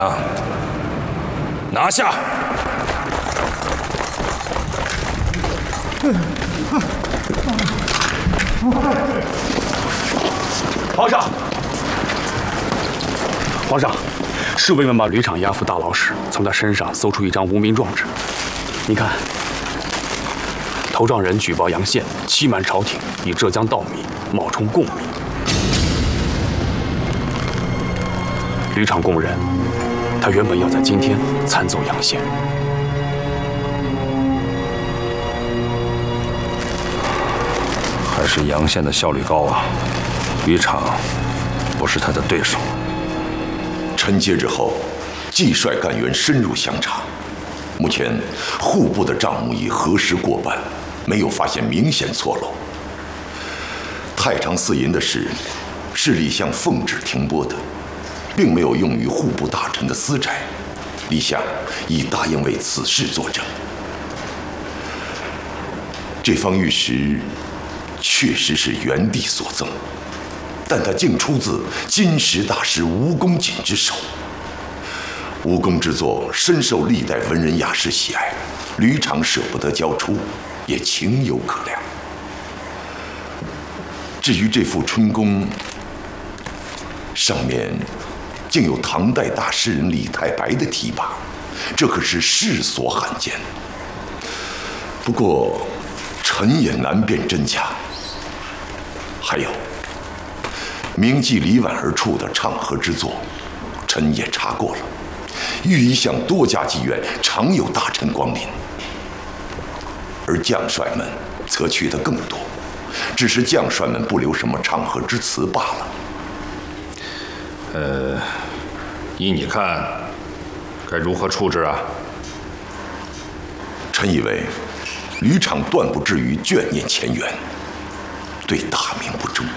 啊，拿下！ 皇上，侍卫们把吕敞押赴大牢时，从他身上搜出一张无名状纸。你看，头状人举报杨宪欺瞒朝廷，以浙江盗米冒充贡米。吕敞供认，他原本要在今天参奏杨宪。 还是杨宪的效率高啊，吕敞不是他的对手。 臣接旨后，季率干员深入详查，目前户部的账目已核实过半，没有发现明显错漏。太常寺银的事是李相奉旨停拨的，并没有用于户部大臣的私宅，李相已答应为此事作证。这方玉石确实是元帝所赠，但它竟出自金石大师吴公瑾之手。吴公之作深受历代文人雅士喜爱，吕敞舍不得交出，也情有可原。至于这幅春宫，上面竟有唐代大诗人李太白的题跋，这可是世所罕见。不过，臣也难辨真假。还有，铭记李婉儿处的唱和之作，臣也查过了。御医向多家妓院常有大臣光临，而将帅们则去的更多，只是将帅们不留什么唱和之词罢了。 依你看，该如何处置啊？ 臣以为，吕敞断不至于眷念前缘，对大明不忠。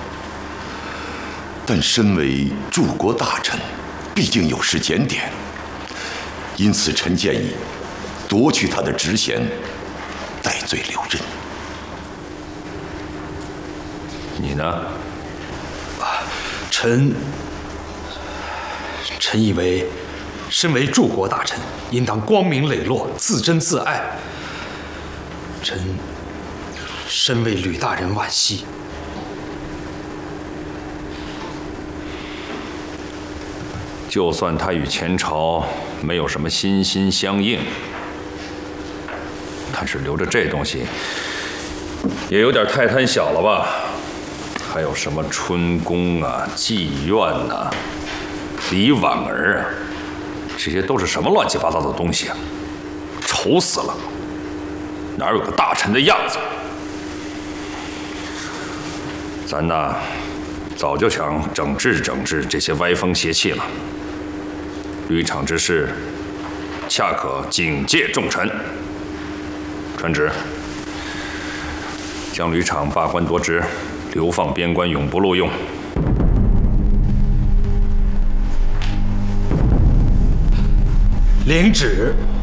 但身为柱国大臣，毕竟有失检点，因此臣建议夺去他的职衔，戴罪留任。 你呢？ 臣以为，身为柱国大臣，应当光明磊落，自珍自爱。臣深为吕大人惋惜。 就算他与前朝没有什么心心相印，但是留着这东西也有点太贪小了吧？还有什么春宫啊、妓院啊、李婉儿啊，这些都是什么乱七八糟的东西啊？丑死了！哪有个大臣的样子？咱呐，早就想整治整治这些歪风邪气了。吕敞之事，恰可警戒重臣。传旨，将吕敞罢官夺职，流放边关，永不录用。 领旨。